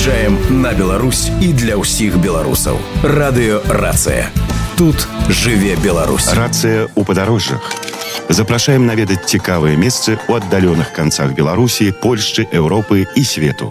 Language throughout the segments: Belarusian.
Выязджаем на Беларусь і для ўсіх беларусаў. Радыё «Рацыя». Тут жыве Беларусь. Рацыя ў падарожжах. Запрашаем наведаць цікавыя месцы ў аддаленых канцах Беларусі, Польшчы, Еўропы і свету.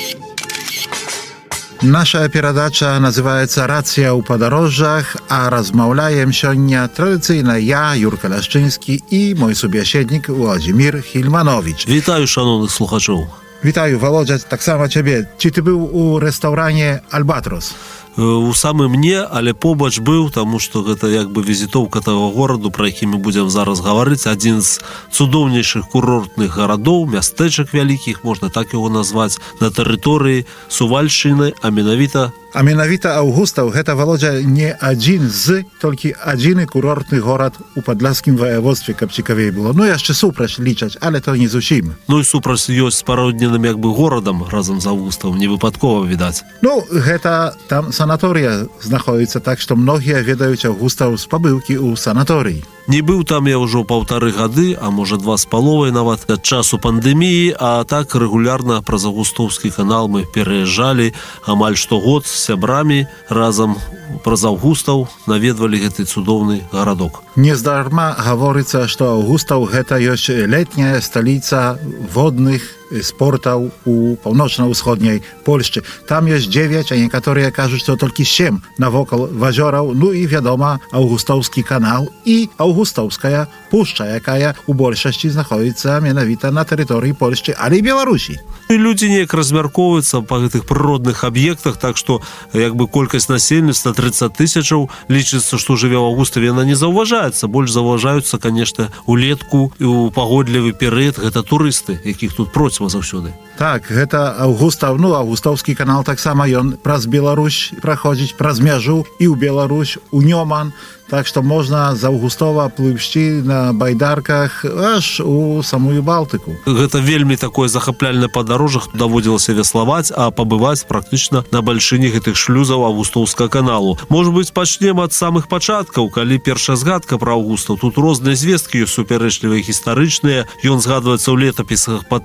Наша перадача называецца «Рацыя ў падарожжах», а размаўляем сёння традыцыйна я, Юрка Ляшчынскі, і мой субяседнік Владзімір Хільманович. Вітаю шановных слухачоў. Вітаю, Володя, таксама цябе. Ці ты быў у рэстаўране «Альбатрос»? У самым не, але побач быў, таму што гэта як бы візітоўка таго гораду, пра які мы будзем зараз гаварыць. Адзін з цудоўнейшых курортных гарадоў, мястэчак вялікіх, можна так яго назваць, на тэрыторыі Сувальшчыны, а менавіта Аўгустаў, гэта, Володя, не адзін з, толькі адзіны курортны горад у падляшскім ваяводстве, каб цікавей было. Ну, яшчэ супраць лічаць, але то не зусім. Ну і супраць ёсць спародненым як бы горадам разам з Аўгустам, не выпадкова, відаць. Ну, гэта там санаторыя знаходзіцца, так што многія ведаюць Аўгустаў з пабыўкі ў санаторыі. Не быў там я ўжо 1,5 гады, а можа 2,5 нават ад часу пандэміі, а так рэгулярна праз Аўгустаўскі канал мы пераязджалі амаль штогод з сябрамі разам праз Аўгустаў наведвалі гэты цудоўны гарадок. Нездарма гаворыцца, што Аўгустаў гэта ёсць летняя сталіца водных спортаў у паўночна-ўсходняй Польшчы. Там ёсць 9, а некаторыя кажуць, што толькі 7 навокал вазёраў. Ну і, вядома, Аўгустаўскі канал і Аўгустаўская пушча, якая у большасці знаходзіцца менавіта на тэрыторыі Польшчы, але і Беларусі. І людзі неяк размяркоўваюцца па гэтых прыродных аб'ектах, так што як бы колькасць насельніцтва 30 тысячаў, лічыцца, што жыве ў Аўгуставе, яна не заўважаецца. Больш заўважаюцца, канешне, улетку і ў пагодлівы перыяд гэта турысты, якіх тут процьма заўсёды. Так, гэта Аўгустаў, ну, Аўгустаўскі канал таксама ён праз Беларусь праходзіць, праз мяжу і ў Беларусь, у Нёман. Так што можна з Аўгустова плывсці на байдарках аж у самую Балтыку. Гэта вельмі такое захапляльнае падарожжа, даводзілася веславаць, а пабываць практычна на бальшыні гэтых шлюзаў Аўгустаўскага каналу. Можа быць, пачнем ад самых пачаткаў, калі першая згадка пра Аўгустаў. Тут розныя звесткі ёсць супярэчлівыя, гістарычныя. Ён згадваецца ў летапісах па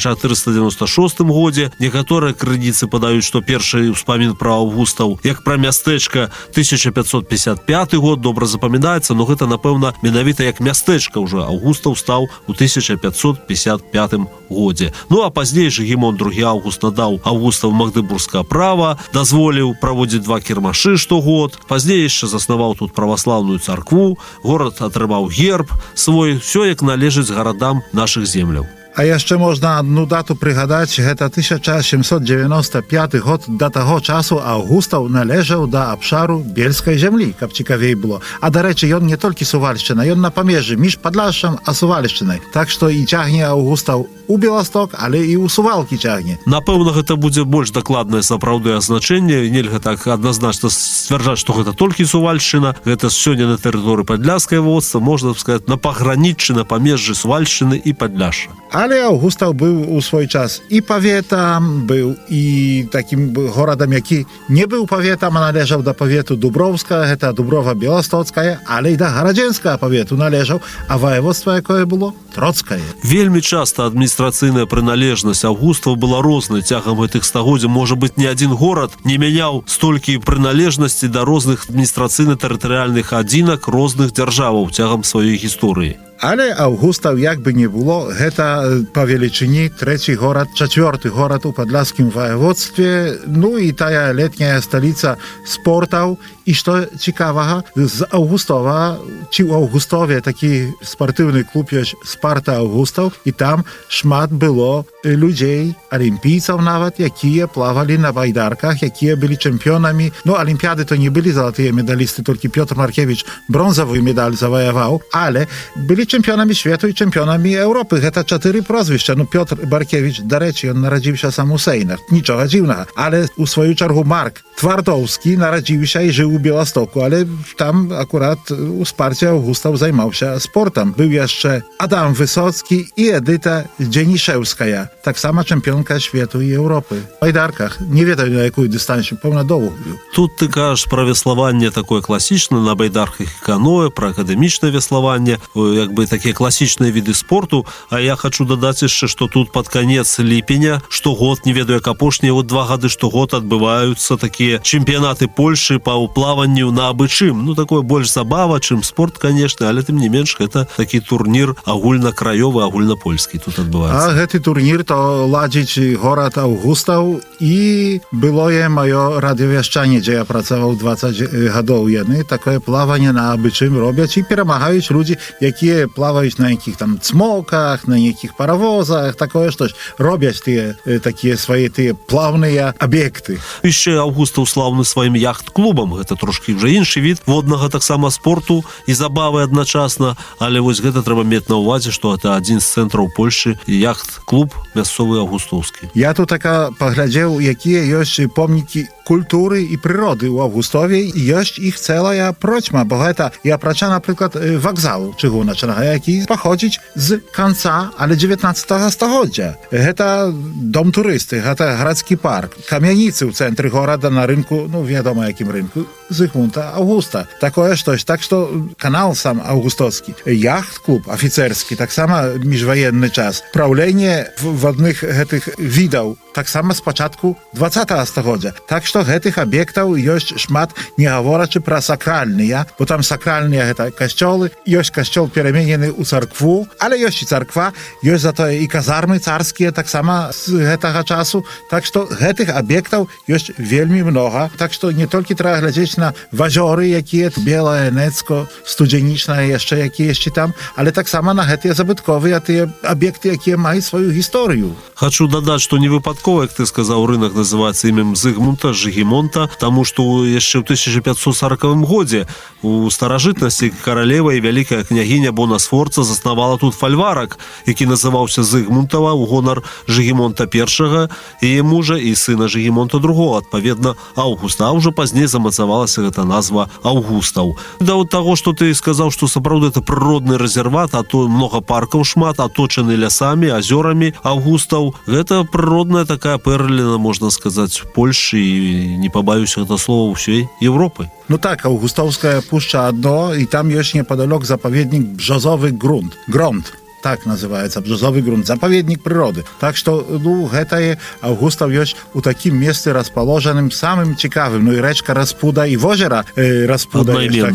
1496 годзе. Некаторыя крыніцы падаюць, што першы ўспамін пра Аўгустаў, як пра мястэчка, 1555 год, добра запамінаецца, но гэта, напэўна, менавіта як мястэчка ўжо Аўгустаў стаў у 1555 годзе. Ну, а пазней Жыгімон II Аўгуст надаў Аўгустаў магдыбургскае права, дазволіў праводзіць 2 кірмашы штогод. Пазней яшчэ заснаваў тут праваслаўную царкву, горад атрымаў герб свой, ўсё як належыць гарадам нашых земляў. А яшчэ можна адну дату прыгадаць, гэта 1795 год. Да таго часу Аўгустаў належаў да абшару бельскай зямлі, каб цікавей было. А, дарэчы, ён не толькі Сувальшчына, ён на памежжы між Падляшшам а Сувальшчынай. Так што і цягне Аўгустаў у Беласток, але і ў Сувалкі цягне. Напэўна, гэта будзе больш дакладнае сапраўднае азначэнне. Нельга так адназначна сцвярджаць, што гэта толькі Сувальшчына. Гэта сёння на тэрыторыі Падляшскае воеводства, можна сказаць, на паграніччы, на памежжы Сувальшчыны і Падляшша. Але Аўгустаў быў у свой час і паветам, быў і такім горадам, які не быў паветам, а належаў да павету Дубровска, гэта Дуброва-Беластоцкая, але і да гарадзенскага павету належаў, а ваяводства якое было? Троцкае. Вельмі часта адміністрацыйная прыналежнасць Аўгустаў была рознай цягам гэтых стагоддзяў. Можа быць, ні адзін горад не мяняў столькі прыналежнасці да розных адміністрацыйна-тэрытарыяльных адзінак розных дзяржаваў цягам сваёй гісторыі. Але Аўгустаў, як бы не было, гэта па велічыні 3-й горад, 4-й горад у падляшскім ваяводстве, ну і тая летняя сталіца спортаў. І што цікавага, з Аўгустова, ці ў Аўгустове такі спартыўны клуб ёсць «Спарта Аўгустаў», і там шмат было людзей, алімпійцаў нават, якія плавалі на байдарках, якія былі чэмпіёнамі. Ну, алімпіяды то не былі залатыя медалісты, толькі Пётр Маркевіч бронзавы медаль заваяваў, але былі чэмпіёнамі свету і чэмпіёнамі Еўропы. Гэта 4 прозвішча. Ну, Пётр Баркевіч, дарэчы, ён нарадзіўся сам у Сейнах. Нічога дзіўнага. Але у сваю чаргу Марк Twardowski narodził się i żył w Białymstoku, ale tam akurat u wsparcia Augustów zajmował się sportem. Był jeszcze Adam Wysocki i Edyta Dzieniszewska, tak sama czempionka świata i Europy. W bajdarkach. Nie wiem na jakiej dystansie, pełna dołu. Тут ты кажаш пра веславанне такое класічнае на байдарках і каноэ, пра акадэмічнае веславанне, як бы такія класічныя віды спорту, а я хочу дадаць яшчэ, што тут пад канец ліпеня штогод, не ведаю, як апошнія 2 гады штогод адбываюцца такія чэмпіянаты Польшы па плаванню на абычым. Ну, такое больш забава, чым спорт, конечно, але тым не менш, гэта такі турнір агульнакраёвы, агульнапольскі тут адбываецца. А гэты турнір то ладзіць горад Аўгустаў і былое маё радыёвяшчанне, дзе я працаваў 20 гадоў. Яны такое плаванне на абычым робяць і перамагаюць людзі, якія плаваюць на якіх там цмоках, на якіх паравозах, такое штось. Робяць тыя такія свае тыя плавныя аб'екты. Яшчэ Аўгустаў слаўны сваім яхт-клубам. Гэта трошкі ўжо іншы від воднага таксама спорту і забавы адначасна, але вось гэта трэба мець на ўвазе, што гэта адзін з цэнтраў Польшы яхт-клуб мясцовы аўгустаўскі. Я тут така паглядзеў, якія ёсць помнікі культуры і прыроды ў Аўгустове, і ёсць іх цэлая процьма, бо гэта і апрача, напрыклад, вакзалу чыгуначнага, які паходзіць з канца, але 19 стагоддзя. Гэта дом турысты, гэта гарадскі парк, камяніцы ў цэнтры горада на рынку, ну, вядома, якім рынку, Зygmunta Augusta. Такое штось. Так што канал сам аўгустовскі, яхт-клуб афіцэрскі, таксама міжваенны час, праўленне водных гэтых відаў, таксама з пачатку 20 стагоддзя. Так што гэтых аб'ектаў ёсць шмат, не гаворачы пра сакральныя, бо там сакральныя гэта касцёлы, ёсць касцёл пераменены ў царкву, але ёсць і царква, ёсць затое і казармы царскія таксама з гэтага часу. Так што гэтых аб'ектаў ёсць вельмі многа. Так што не толькі трэба глядзець на вазёры, якія белае, Нецко, студзенічнае, яшчэ якія там, але таксама на гэтыя забытковыя тыя аб'екты, якія маюць сваю гісторыю. Хочу дадаць, што не выпадкова, як ты сказаў, рынок называецца імем Зygmunta, Жыгімонта, таму што яшчэ ў 1540 годзе у старажытнасці каралева і вялікая княгіня Бона Сфорца заснавала тут фальварак, які называўся Зygmuntова ў гонар Жыгімонта I, яе мужа і сына Жыгімонта II, адпаведна Аўгуста, а ўжо пазней замацавалася гэта назва Аўгустаў. Да вот таго, што ты сказаў, што сапраўды это прыродны рэзерват, а то много паркаў шмат, аточаны лясамі, азёрамі Аўгустаў. Гэта прыродная такая пэрліна, можна сказаць, Польшы і, не пабаюся гэта слова, ўсёй Европы. Ну так, Аўгустаўская пушча адно, і там ёсць непадалёк запаведнік Бжозовы грунт. Так называецца, бжозовы грунт, запаведнік прыроды. Так што, ну, гэтае Аўгустаў ёсць у такім месцы распаложаным самым цікавым. Ну і рэчка Распуда і возера Распуда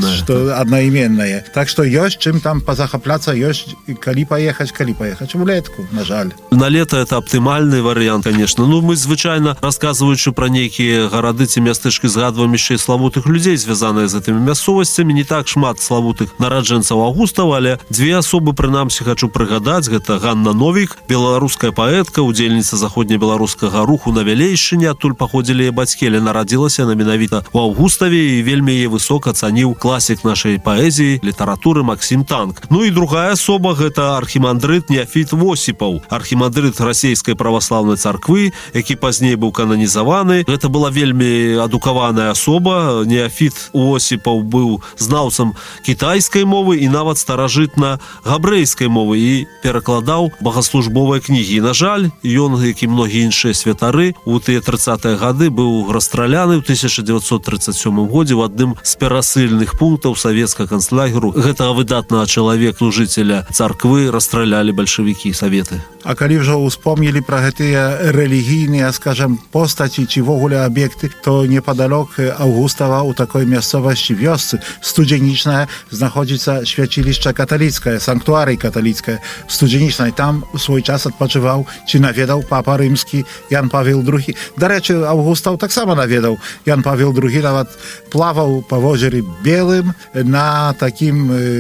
аднайменнае. Так што ёсць чым там пазахапляцца, ёсць калі паехаць улетку, на жаль. На лето это аптымальны варыянт, конечно. Ну, мы звычайна, расказваючы пра нейкія гарады ці мястэчкі, згадваем яшчэ славутых людзей, звязаныя з гэтымі мясцовасцямі. Не так шмат славутых нараджэнцаў Аўгустаў, але две асобы, прынамсі, хочу прыгадаць. Гэта Ганна Новік, беларуская паэтка, удзельніца заходнебеларускага руху на Вялейшчыне, адтуль паходзілі яе бацькі, але нарадзілася на менавіта ў Аўгуставе, і вельмі яе высока цаніў класік нашай паэзіі, літаратуры Максім Танк. Ну і другая асоба, гэта архімандрыт Неафіт Восіпаў, архімандрыт расійскай праваслаўнай царквы, які пазней быў кананізаваны. Гэта была вельмі адукаваная асоба. Неафіт Восіпаў быў знаўцам кітайскай мовы і нават старажытна-габрэйскай мовы, і перакладаў богаслужбовыя кнігі. На жаль, ён, як і многія іншыя святары, у тыя 30-е гады быў расстраляны ў 1937 годзе ў адным з перасыльных пунктаў савецкага канцлагеру. Гэтага выдатнага чалавека-служыцеля царквы расстралялі бальшавікі, саветы. А калі ўжо успомнілі пра гэтыя рэлігійныя, скажам, постаці ці вогуле аб'екты, то непадалёк Аўгустава ў такой мясцовасці, вёсцы студзенічная, знаходзіцца свяцілішча каталіцкае, санктуарый каталіцкае студзенічнай. Там у свой час адпачываў ці наведаў папа рымскі Ян Павел II. Дарэчы, Аўгустаў таксама наведаў Ян Павел II, нават плаваў па возеры Белым на такім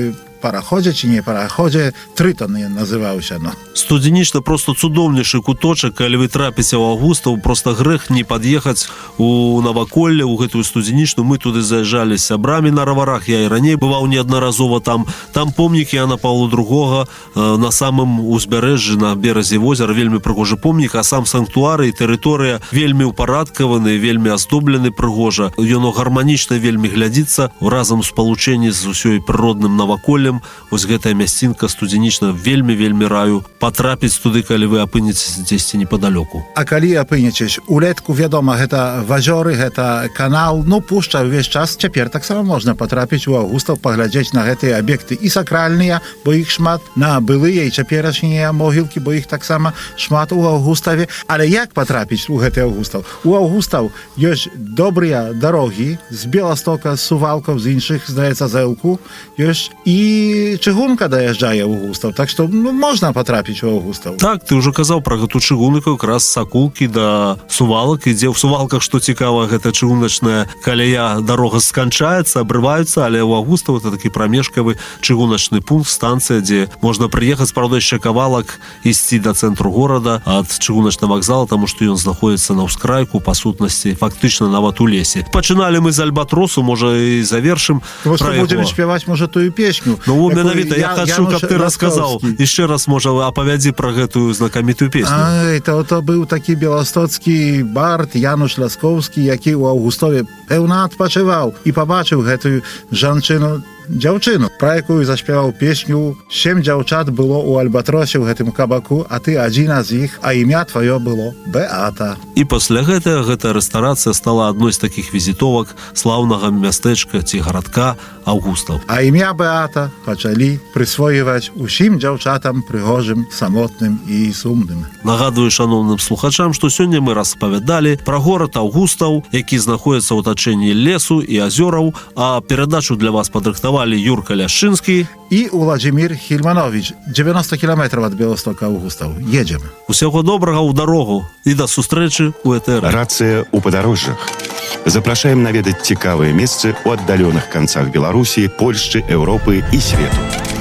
параходзе ці не параходзе, Трытон ён называўся. Студзенічна просто цудоўнейшы куточак, калі вы трапіце ў Аўгустаў, просто грэх не пад'ехаць у Наваколле, у гэтую студзенічную. Мы туды заязджалі з сябрамі на раварах, я і раней бываў неаднаразова там. Там помнік Яна Паўла II на самым узбярэжжы, на беразе возера, вельмі прыгожы помнік, а сам санктуар і тэрыторыя вельмі ўпарадкаваны, вельмі аздоблены прыгожа. Ён гарманічна вельмі глядзіцца разам у спалучэнні з усёй прыродным Наваколлем. Вось гэтая мясцінка студзенічна, вельмі раю патрапіць туды, калі вы апынецеся дзесьці непадалёку. А калі апынецеся улетку, вядома, гэта вазёры, гэта канал, пушча ўвесь час. Цяпер таксама можна патрапіць у Аўгустаў, паглядзець на гэтыя аб'екты і сакральныя, бо іх шмат, на былыя і цяперашнія могілкі, бо іх таксама шмат у Аўгуставе. Але як патрапіць у гэты Аўгустаў? У Аўгустаў ёсць добрыя дарогі з Беластока, з Сувалкаў, з іншых, здаецца, Зэлку. Ёсць і чыгунка даязджае ў Аўгустаў, так што можна патрапіць у Аўгустаў. Так, ты ўжо казаў пра гэту чыгунку, якраз з Сакулкі да Сувалак, ідзе ў Сувалках, што цікава, гэта чыгуначная каляя, дарога сканчаецца, абрываюцца, але ў Аўгустаў это такі прамежкавы чыгуначны пункт, станцыя, дзе можна прыехаць, правда, яшчэ кавалак ісці да цэнтру горада ад чыгуначнага вакзала, таму што ён знаходзіцца на ўскрайку, па сутнасці, фактычна нават у лесе. Пачыналі мы з Альбатросу, можа і завершым пра яго. Будзем спяваць, можа, тую песню. Менавіта, я хачу, каб ты расказаў. Яшчэ раз, можа, апавядзі пра гэтую знакамітую песню. То быў такі беластоцкі бард Януш Ляскоўскі, які ў Аўгустове пэўна адпачываў і пабачыў гэтую дзяўчыну, пра якую заспяваў песню. 7 дзяўчат было ў Альбатросе ў гэтым кабаку, а ты адзіна з іх, а імя тваё было Беата. І пасля гэтага гэтая рэстарацыя стала адной з такіх візітовак слаўнага мястэчка ці гарадка Аўгустаў. А імя Беата пачалі прысвойваць усім дзяўчатам прыгожым, самотным і сумным. Нагадую шаноўным слухачам, што сёння мы распавядалі пра горад Аўгустаў, які знаходзіцца ў атачэнні лесу і азёраў, а перадачу для вас падрыхтавалі Юрка Ляшчынскі і Уладзімір Хільманович. 90 кіламетраў ад Беластока Аўгустаў. Едзем. Усяго добрага ў дарогу і да сустрэчы ў этэры. Рацыя ў падарожжах. Запрашаем наведаць цікавыя месцы ў аддаленых канцах Беларусі, Польшчы, Еўропы і свету.